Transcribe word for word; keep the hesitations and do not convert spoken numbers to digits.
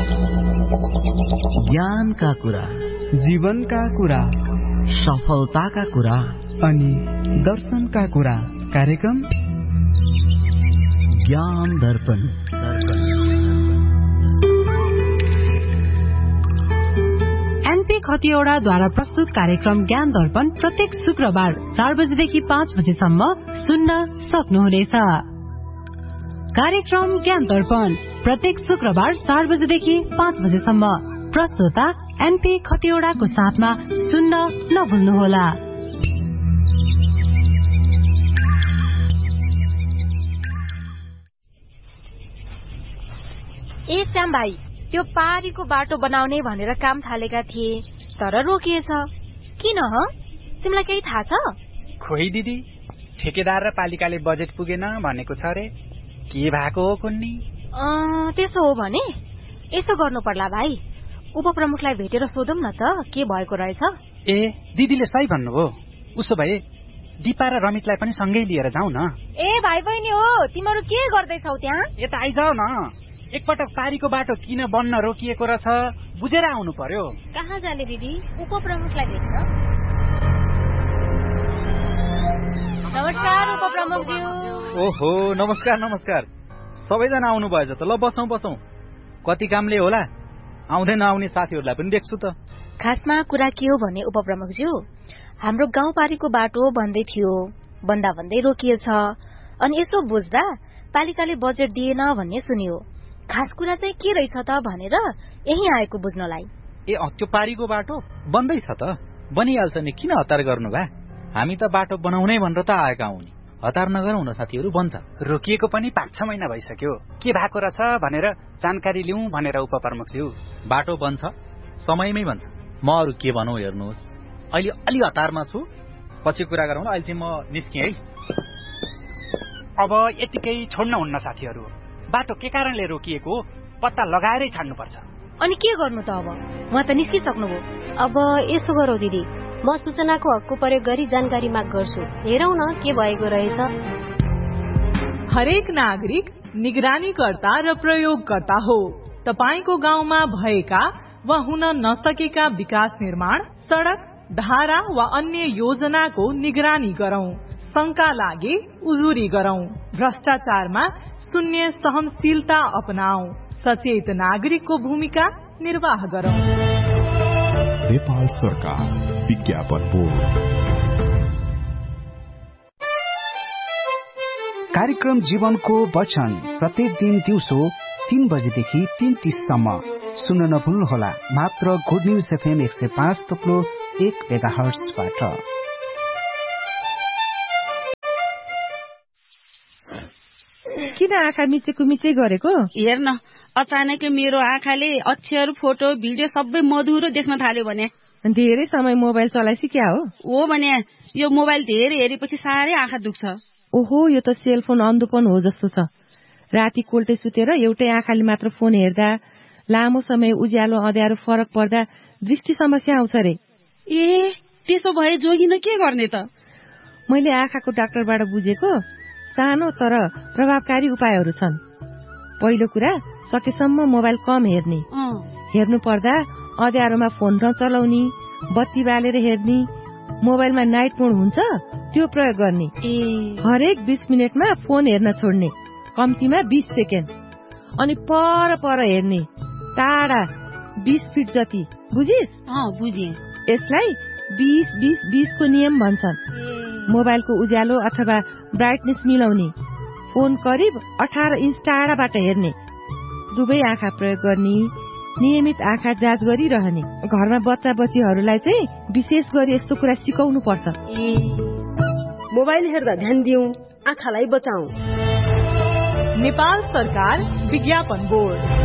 ज्ञानका कुरा, जीवनका कुरा, सफलताका कुरा अनि दर्शनका कुरा। कार्यक्रम ज्ञान दर्पण। एनपी खतिवड़ाद्वारा प्रस्तुत कार्यक्रम ज्ञान दर्पण प्रत्येक शुक्रबार चार बजेदेखि पाँच बजेसम्म सुन्न सक्नुहुनेछ। कार्यक्रम ज्ञान दर्पण प्रत्येक शुक्रबार चार बजेदेखि पाँच बजेसम्म प्रस्तुता एनपी खतिवड़ाको साथमा सुन्न नभुल्नुहोला। ए श्याम भाइ, त्यो पारीको बाटो बनाउने भनेर काम थालेका थिए तर रोकिएछ। किन ह? तिमीलाई केही थाहा छ? खोइ दिदी, ठेकेदार र पालिकाले बजेट पुगेन भनेको छ रे। के भएको हो कुन्नी? त्यसो हो भने यसो गर्नु पर्ला भाइ, उपप्रमुखलाई भेटेर सोधौं न त के भएको रहेछ। ए दिदीले सही भन्नुभयो। उसो भए दिपा र रमितलाई पनि सँगै लिएर जाउँ न। ए भाइ बहिनी हो, तिमीहरू के गर्दैछौ त्यहाँ? यता आइजाऊ न। एकपटक पारीको बाटो किन बन्न रोकिएको रहेछ बुझेर आउनु पर्यो। कहाँ जाने दिदी? उपप्रमुखलाई भेट्न। नमस्कार उपप्रमुखज्यू। ओहो, नमस्कार नमस्कार। सबैजना आउनु भएछ त। ल बसौँ बसौँ। कति कामले होला, आउँदै नआउने साथीहरूलाई पनि देख्छु त। खासमा कुरा के हो भने उपप्रमुखज्यू, हाम्रो गाउँपारीको बाटो बन्दै थियो, बन्दा भन्दै रोकिएछ। अनि यसो बुझ्दा पालिकाले बजेट दिएन भन्ने सुनियो। खास कुरा चाहिँ के रहेछ त भनेर यही आएको बुझ्नलाई। ए त्यो पारीको बाटो बन्दै छ त। बनिहाल्छ नि, किन हतार गर्नु भा? हामी त बाटो बनाउनै भनेर त आएका हौ नि। हतार नगरौँ न साथीहरू, बन्छ। रोकिएको पनि पाँच छ महिना भइसक्यो। के भएको रहेछ भनेर जानकारी लिउँ भनेर उपप्रमुखज्यू। बाटो बन्छ, समयमै बन्छ। म अरू के भनौँ हेर्नुहोस्, अहिले अलि हतारमा छु, पछि कुरा गरौँ ल। अहिले चाहिँ म निस्केँ है। अब यतिकै छोड्न हुन्न साथीहरू। बाटो के कारणले रोकिएको पत्ता लगाएरै छाड्नुपर्छ। अनि के गर्नु त अब? उहाँ त निस्किसक्नुभयो। अब यसो गरौँ दिदी, म सूचनाको हकको प्रयोग गरी जानकारी माग गर्छु। हेरौँ न के भएको रहेछ। हरेक नागरिक निगरानीकर्ता र प्रयोगकर्ता हो। तपाईको गाउँमा भएका वा हुन नसकेका विकास निर्माण, सडक, धारा वा अन्य योजनाको निगरानी गरौं। शंका लागे उजुरी गरौं। भ्रष्टाचारमा शून्य सहनशीलता अपनाऊ। सचेत नागरिकको भूमिका निर्वाह गरौं। नेपाल सरकार विज्ञापन बोर्ड। कार्यक्रम जीवनको वचन प्रत्येक दिन दिउँसो तीन बजेदेखि तीन तीससम्म सुन्न नभुल्नुहोला। मात्र गुड न्यूज एफएम एक सय पाँच तप्लो एक मेगाहर्ट्जबाट। किन आँखा मिचेको मिचै गरेको? हेर्न, अचानकै मेरो आँखाले अक्षर, फोटो, भिडियो सबै मधुरो देख्न थाल्यो भने। धेरै समय मोबाइल चलाइसी क्या हो? हो भने यो मोबाइल धेरै हेरेपछि साह्रै आँखा दुख्छ। ओहो, यो त सेलफोन अन्धोपन हो जस्तो छ। राति कोल्टे सुतेर एउटै आँखाले मात्र फोन हेर्दा, लामो समय उज्यालो अँध्यारो फरक पर्दा दृष्टि समस्या आउँछ रे। ए, त्यसो भए जोगिन के गर्ने त? मैले आँखाको डाक्टरबाट बुझेको सानो तर प्रभावकारी उपायहरू छन्। पहिलो कुरा, सकेसम्म मोबाइल कम हेर्ने। हेर्नु पर्दा अँध्यारोमा फोन नचलाउने, बत्ती बालेर हेर्ने, मोबाइलमा नाइट मोड हुन्छ त्यो प्रयोग गर्ने। हरेक बीस मिनटमा फोन हेर्न छोड्ने, कम्तीमा बीस सेकेन्ड। अनि पर पर हेर्ने, टाढा बीस फिट जति। बुझिस? बुझे। यसलाई बीस बीस बीस को नियम भन्छन्। मोबाइलको उज्यालो अथवा ब्राइटनेस मिलाउने, फोन करिब अठार इन्च टाढाबाट हेर्ने, दुवै आँखा प्रयोग गर्ने, नियमित आँखा जाँच गरिरहने। घरमा बच्चा बच्चीहरूलाई चाहिँ विशेष गरी यस्तो कुरा सिकाउनु पर्छ। मोबाइल हेर्दा ध्यान दिउँ, आँखालाई बचाऊ। नेपाल सरकार विज्ञापन बोर्ड।